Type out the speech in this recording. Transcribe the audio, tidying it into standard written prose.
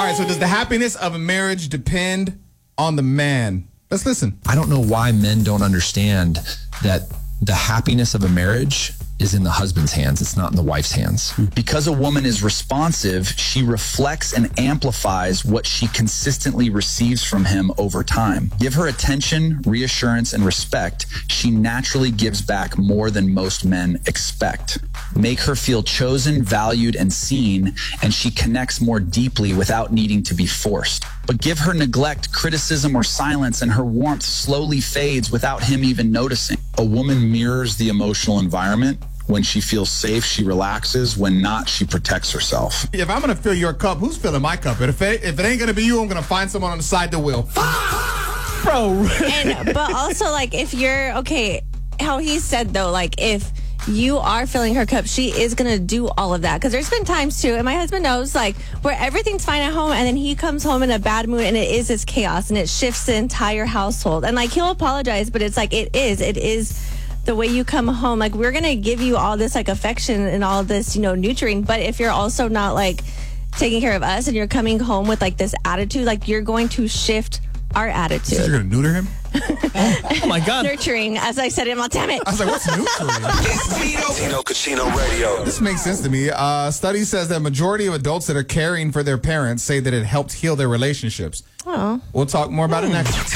right, so does the happiness of a marriage depend on the man? Let's listen. I don't know why men don't understand that the happiness of a marriage is in the husband's hands. It's not in the wife's hands. Because a woman is responsive, she reflects and amplifies what she consistently receives from him over time. Give her attention, reassurance, and respect. She naturally gives back more than most men expect. Make her feel chosen, valued, and seen, and she connects more deeply without needing to be forced. But give her neglect, criticism, or silence, and her warmth slowly fades without him even noticing. A woman mirrors the emotional environment. When she feels safe, she relaxes. When not, she protects herself. If I'm going to fill your cup, who's filling my cup? If it ain't going to be you, I'm going to find someone on the side that will. Bro. But also, like, if you're, okay, how he said, though, like, if you are filling her cup, she is going to do all of that. Because there's been times, too, and my husband knows, like, where everything's fine at home, and then he comes home in a bad mood, and it is this chaos, and it shifts the entire household. And, like, he'll apologize, but it's like, it is the way you come home. Like, we're going to give you all this, like, affection and all this, you know, nurturing. But if you're also not, like, taking care of us and you're coming home with, like, this attitude, like, you're going to shift our attitude. So you're going to neuter him? Oh, my God. Nurturing, as I said it. Well, damn it. I was like, what's neutering? Tino Casino Radio. This makes sense to me. Study says that majority of adults that are caring for their parents say that it helped heal their relationships. Oh. We'll talk more about it next.